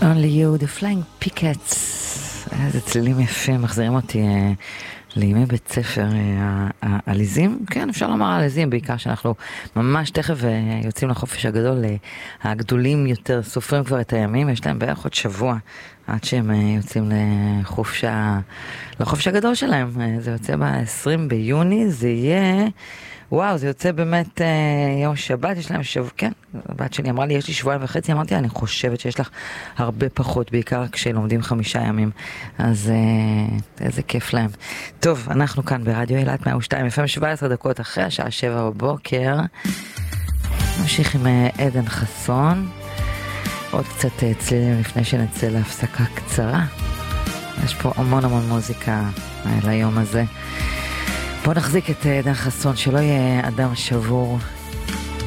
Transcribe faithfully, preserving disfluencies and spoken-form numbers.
Only you, the flying pickets. איזה צלילים יפים, מחזירים אותי אה, לימי בית ספר אה, העליזים. כן, אפשר לומר העליזים, בעיקר שאנחנו ממש תכף אה, יוצאים לחופש הגדול. אה, הגדולים יותר סופרים כבר את הימים, יש להם בערך עוד שבוע עד שהם אה, יוצאים לחופשה, לחופש הגדול שלהם. אה, זה יוצא ב-עשרים ביוני, זה יהיה... וואו, זה יוצא באמת אה, יום שבת, יש להם שבוע, כן, הבת שלי אמרה לי, יש לי שבועיים וחצי, אמרתי, אני חושבת שיש לך הרבה פחות, בעיקר כשלומדים חמישה ימים, אז אה, איזה כיף להם. טוב, אנחנו כאן ברדיו אילת מאה ושתיים, אפ אם שבע עשרה דקות אחרי השעה שבע בבוקר, נמשיך עם אה, עדן חסון, עוד קצת אה, צלילים לפני שנצא להפסקה קצרה, יש פה המון המון מוזיקה אה, ליום הזה. בוא נחזיק את עדן חסון, שלא יהיה אדם שבור